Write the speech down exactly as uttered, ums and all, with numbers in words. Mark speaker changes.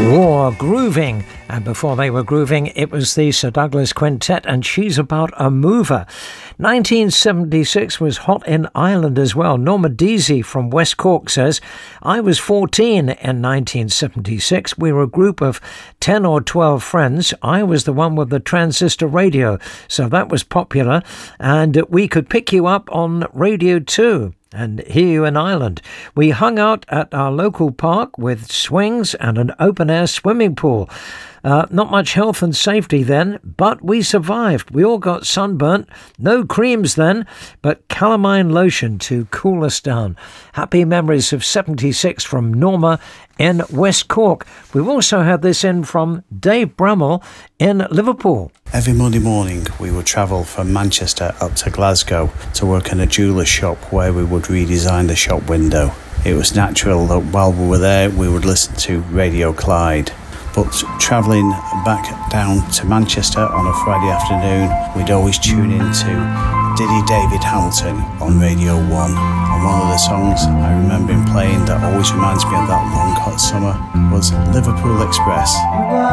Speaker 1: War grooving, and before they were grooving it was the Sir Douglas Quintet and She's About a Mover. nineteen seventy-six was hot in Ireland as well. Norma Deasy from West Cork says, I was fourteen in nineteen seventy-six. We were a group of ten or twelve friends. I was the one with the transistor radio, so that was popular, and we could pick you up on radio too and hear you in Ireland. We hung out at our local park with swings and an open-air swimming pool. Uh, not much health and safety then, but we survived. We all got sunburnt. No creams then, but calamine lotion to cool us down. Happy memories of seventy-six from Norma in West Cork. We've also had this in from Dave Bramall in Liverpool.
Speaker 2: Every Monday morning we would travel from Manchester up to Glasgow to work in a jeweller's shop where we would redesign the shop window. It was natural that while we were there we would listen to Radio Clyde. But travelling back down to Manchester on a Friday afternoon, we'd always tune into Diddy David Hamilton on Radio one. And one of the songs I remember him playing that always reminds me of that long hot summer was Liverpool Express.